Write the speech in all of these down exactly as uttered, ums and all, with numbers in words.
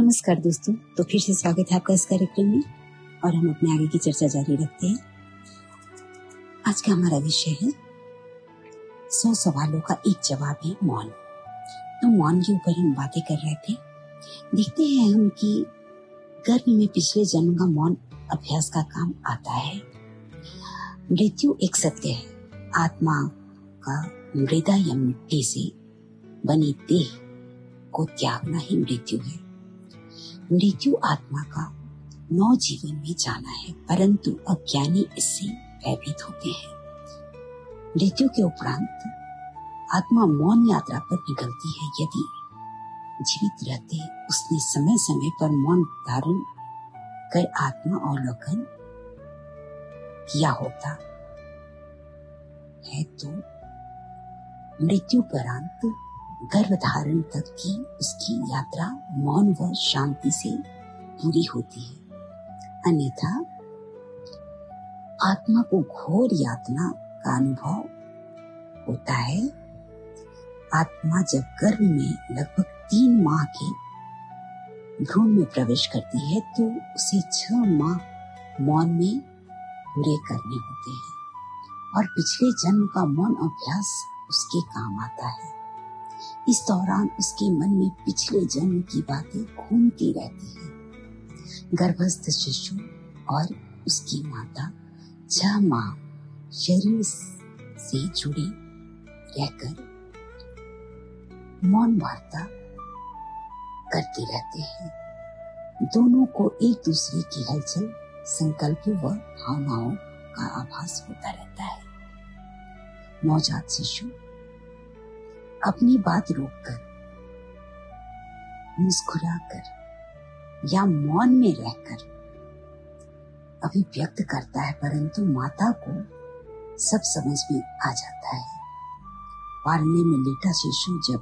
नमस्कार दोस्तों, तो फिर से स्वागत है आपका इस कार्यक्रम में और हम अपने आगे की चर्चा जारी रखते हैं। आज का हमारा विषय है सौ सवालों का एक जवाब है मौन। तो मौन के ऊपर हम बातें कर रहे थे। देखते हैं हम कि गर्भ में पिछले जन्म का मौन अभ्यास का काम आता है। मृत्यु एक सत्य है। आत्मा का मृदा या मिट्टी से बनी देह को त्यागना ही मृत्यु है। मृत्यु आत्मा का नौ जीवन में जाना है, परंतु अज्ञानी इससे भयभीत होते हैं। मृत्यु के उपरांत आत्मा मौन यात्रा पर निकलती है। यदि जीवित रहते उसने समय समय पर मौन धारण कर आत्मा अवलोकन किया होता है तो मृत्यु उपरांत गर्भधारण तक की उसकी यात्रा मौन व शांति से पूरी होती है। अन्यथा आत्मा को घोर यातना का अनुभव होता है। आत्मा जब गर्भ में लगभग तीन माह के भ्रूण में प्रवेश करती है तो उसे छह माह मौन में पूरे करने होते हैं और पिछले जन्म का मौन अभ्यास उसके काम आता है। इस दौरान उसके मन में पिछले जन्म की बातें घूमती रहती है। गर्भस्थ शिशु और उसकी माता छह माह शरीर से जुड़े रहकर मौन वार्ता करते रहते हैं। दोनों को एक दूसरे की हलचल, संकल्प व भावनाओं का आभास होता रहता है। नवजात शिशु अपनी बात रोककर, मुस्कुराकर या मौन में रहकर अभिव्यक्त करता है, परंतु माता को सब समझ में आ जाता है। पालने में लेटा शिशु जब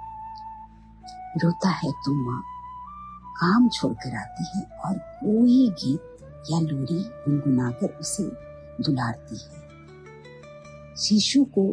रोता है तो माँ काम छोड़कर आती है और कोई गीत या लोरी गुनगुनाकर उसे दुलारती है। शिशु को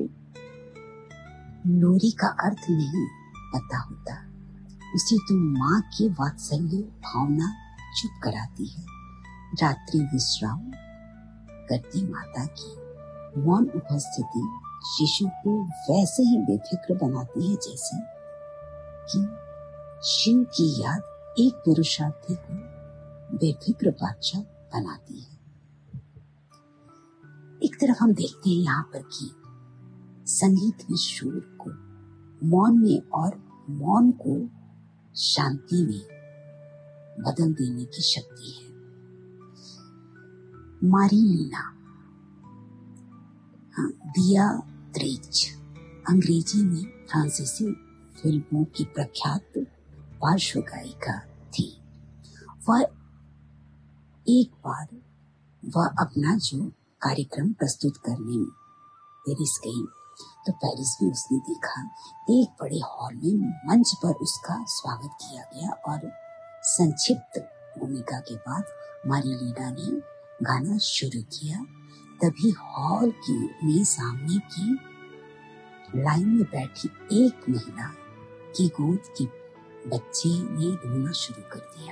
लोरी का अर्थ नहीं पता होता, उसे तो माँ की वात्सल्य भावना चुप कराती है। रात्रि विश्राम करती माता की मौन उपस्थिति शिशु को वैसे ही बेफिक्र बनाती है जैसे कि शिव की याद एक पुरुषार्थी को बेफिक्र बादशाह बनाती है। एक तरफ हम देखते हैं यहाँ पर कि संगीत में शोर को मौन में और मौन को शांति में बदल देने की शक्ति है। मारीलीना हाँ, बियात्रिच अंग्रेजी में फ्रांसीसी फिल्मों की प्रख्यात पार्श्व गायिका थी। वह एक बार वह अपना जो कार्यक्रम प्रस्तुत करने में पेरिस गई तो पेरिस में उसने देखा एक बड़े हॉल में मंच पर उसका स्वागत किया गया और संक्षिप्त भूमिका के बाद मारीलीना ने गाना शुरू किया। तभी हॉल की में सामने की लाइन में बैठी एक महिला की गोद के बच्चे ने रोना शुरू कर दिया।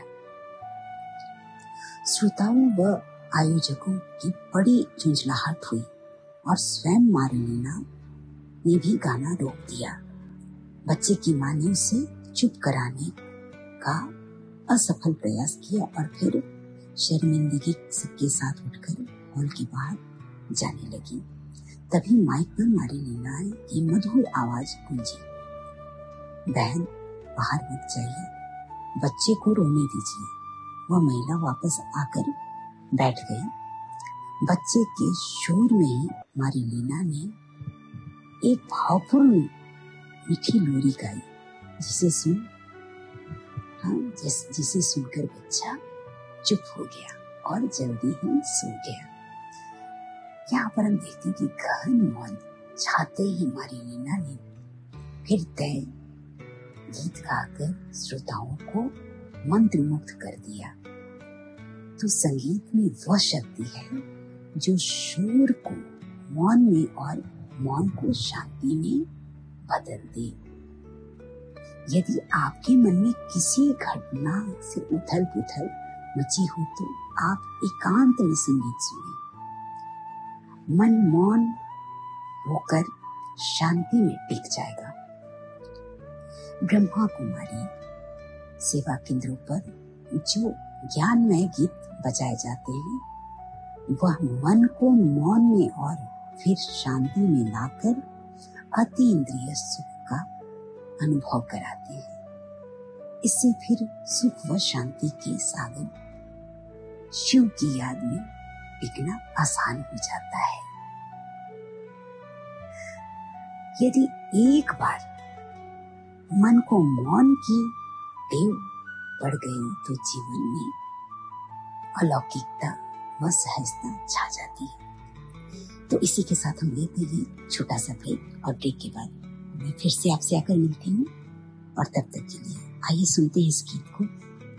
श्रोताओं व आयोजकों की बड़ी झुंझलाहट हुई और स्वयं मारीलीना ने भी गाना रोक दिया। बच्चे की मां ने उसे चुप कराने का असफल प्रयास किया और फिर शर्मिंदगी के साथ उठकर हॉल के बाहर जाने लगी। तभी माइक पर मारीलीना की मधुर आवाज गूंजी, बहन बाहर मत जाइए, बच्चे को रोने दीजिए। वह महिला वापस आकर बैठ गई। बच्चे के शोर में ही मारीलीना ने एक भावपूर्ण मीठी लोरी गाई जिसे सुन हाँ जिस जिसे सुनकर बच्चा चुप हो गया और जल्दी ही सो गया। यहाँ पर हम देखते हैं कि गहन मौन छाते ही मारीलीना ने फिर तय गीत गाकर श्रोताओं को मंत्रमुग्ध कर दिया। तो संगीत में वह शक्ति है जो शोर को मौन में और मौन को शांति में बदल दे। यदि आपके मन में किसी घटना से उथल पुथल मची हो तो आप एकांत में संगीत सुने। मन मौन होकर शांति में टिक जाएगा। ब्रह्मा कुमारी सेवा केंद्रों पर जो ज्ञानमय गीत बजाए जाते हैं वह मन को मौन में और फिर शांति में लाकर अति इंद्रिय सुख का अनुभव कराते हैं। इससे फिर सुख व शांति के सागर शिव की याद में टिकना आसान हो जाता है। यदि एक बार मन को मौन की टेव पड़ गई तो जीवन में अलौकिकता व सहजता छा जाती है। तो इसी के साथ हम लेते हैं छोटा सा ब्रेक और ब्रेक के बाद मैं फिर से आपसे आकर मिलती हूँ और तब तक के लिए आइए सुनते हैं इस गीत को।